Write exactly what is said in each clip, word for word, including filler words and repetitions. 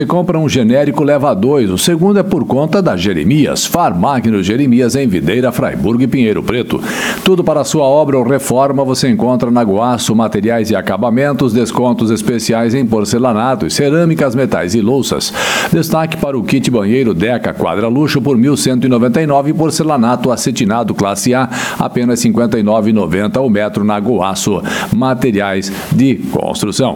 Compra um genérico, leva dois. O segundo é por conta da Jeremias, Farmagno Jeremias em Videira, Fraiburgo e Pinheiro Preto. Tudo para a sua obra ou reforma você encontra na Goaço Materiais e Acabamentos, descontos especiais em porcelanatos, cerâmicas, metais e louças. Destaque para o kit banheiro Deca Quadra Luxo por mil cento e noventa e nove reais e porcelanato acetinado classe A apenas cinquenta e nove reais e noventa centavos o metro na Goaço Materiais de Construção.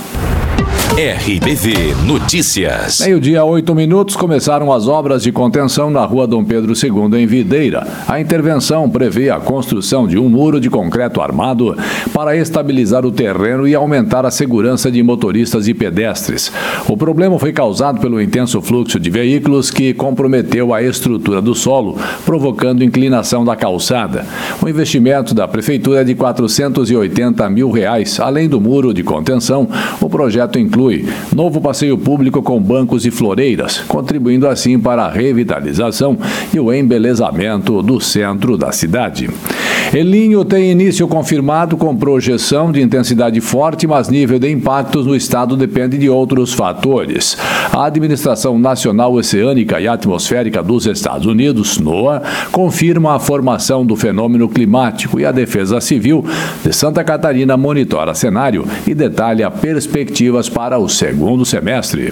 R B V Notícias. Meio-dia, oito minutos, começaram as obras de contenção na rua Dom Pedro segundo, em Videira. A intervenção prevê a construção de um muro de concreto armado para estabilizar o terreno e aumentar a segurança de motoristas e pedestres. O problema foi causado pelo intenso fluxo de veículos que comprometeu a estrutura do solo, provocando inclinação da calçada. O investimento da prefeitura é de quatrocentos e oitenta mil reais. Além do muro de contenção, o projeto inclui novo passeio público com bancos e floreiras, contribuindo assim para a revitalização e o embelezamento do centro da cidade. El Niño tem início confirmado com projeção de intensidade forte, mas nível de impactos no estado depende de outros fatores. A Administração Nacional Oceânica e Atmosférica dos Estados Unidos, NOAA, confirma a formação do fenômeno climático e a Defesa Civil de Santa Catarina monitora cenário e detalha perspectivas para o segundo semestre.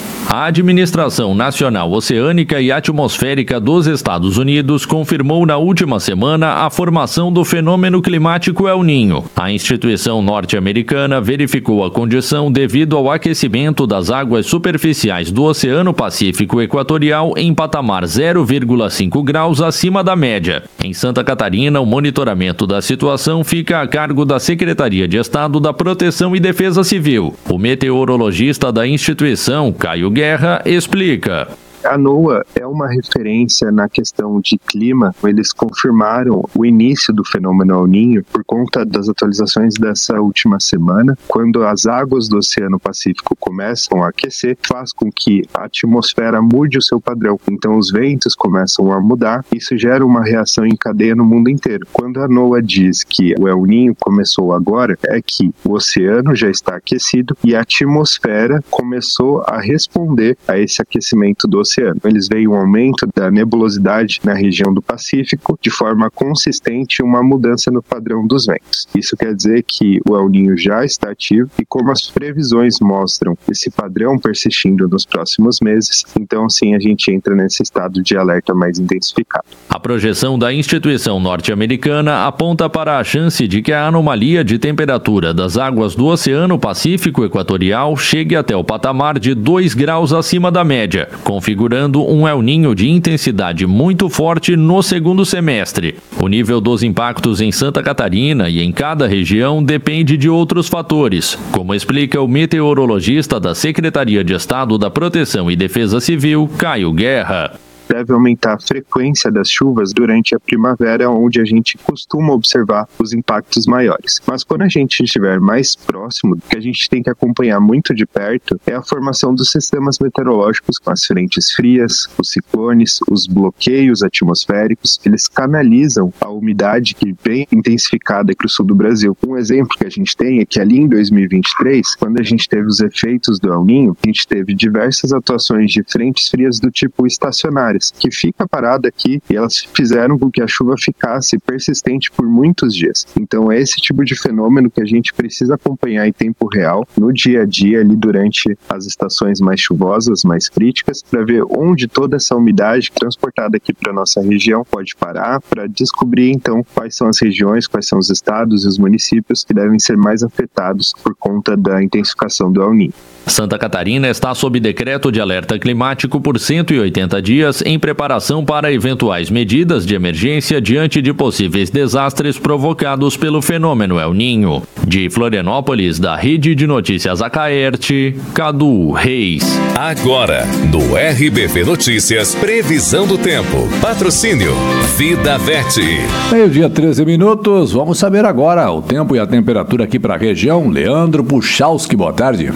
A Administração Nacional Oceânica e Atmosférica dos Estados Unidos confirmou na última semana a formação do fenômeno climático El Niño. A instituição norte-americana verificou a condição devido ao aquecimento das águas superficiais do Oceano Pacífico Equatorial em patamar zero vírgula cinco graus acima da média. Em Santa Catarina, o monitoramento da situação fica a cargo da Secretaria de Estado da Proteção e Defesa Civil. O meteorologista da instituição, Caio Guerra, explica. A NOAA é uma referência na questão de clima. Eles confirmaram o início do fenômeno El Niño por conta das atualizações dessa última semana. Quando as águas do Oceano Pacífico começam a aquecer, faz com que a atmosfera mude o seu padrão. Então os ventos começam a mudar. Isso gera uma reação em cadeia no mundo inteiro. Quando a NOAA diz que o El Niño começou agora, é que o oceano já está aquecido e a atmosfera começou a responder a esse aquecimento do oceano. Eles veem um aumento da nebulosidade na região do Pacífico de forma consistente e uma mudança no padrão dos ventos. Isso quer dizer que o El Niño já está ativo e como as previsões mostram esse padrão persistindo nos próximos meses, então sim a gente entra nesse estado de alerta mais intensificado. A projeção da instituição norte-americana aponta para a chance de que a anomalia de temperatura das águas do Oceano Pacífico Equatorial chegue até o patamar de dois graus acima da média, configurando um El Niño de intensidade muito forte no segundo semestre. O nível dos impactos em Santa Catarina e em cada região depende de outros fatores, como explica o meteorologista da Secretaria de Estado da Proteção e Defesa Civil, Caio Guerra. Deve aumentar a frequência das chuvas durante a primavera, onde a gente costuma observar os impactos maiores. Mas quando a gente estiver mais próximo, o que a gente tem que acompanhar muito de perto é a formação dos sistemas meteorológicos com as frentes frias, os ciclones, os bloqueios atmosféricos. Eles canalizam a umidade que vem intensificada para o sul do Brasil. Um exemplo que a gente tem é que ali em dois mil e vinte e três, quando a gente teve os efeitos do El Niño, a gente teve diversas atuações de frentes frias do tipo estacionária, que fica parada aqui e elas fizeram com que a chuva ficasse persistente por muitos dias. Então é esse tipo de fenômeno que a gente precisa acompanhar em tempo real, no dia a dia, ali durante as estações mais chuvosas, mais críticas, para ver onde toda essa umidade transportada aqui para nossa região pode parar, para descobrir então quais são as regiões, quais são os estados e os municípios que devem ser mais afetados por conta da intensificação do El Niño. Santa Catarina está sob decreto de alerta climático por cento e oitenta dias em preparação para eventuais medidas de emergência diante de possíveis desastres provocados pelo fenômeno El Niño. De Florianópolis, da Rede de Notícias Acaerte, Cadu Reis. Agora, no R B V Notícias, previsão do tempo. Patrocínio Vida Vete. Meio-dia, treze minutos. Vamos saber agora o tempo e a temperatura aqui para a região. Leandro Puchalski, boa tarde.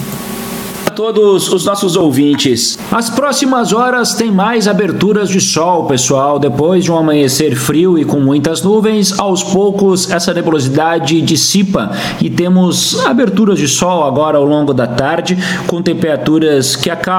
Todos os nossos ouvintes. As próximas horas tem mais aberturas de sol, pessoal. Depois de um amanhecer frio e com muitas nuvens, aos poucos essa nebulosidade dissipa e temos aberturas de sol agora ao longo da tarde, com temperaturas que acabam